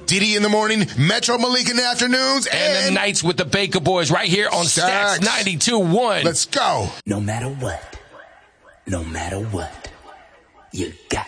Diddy in the morning, Metro Malik in the afternoons, and the nights with the Baker Boys right here on Stacks 92.1. Let's go. No matter what, you got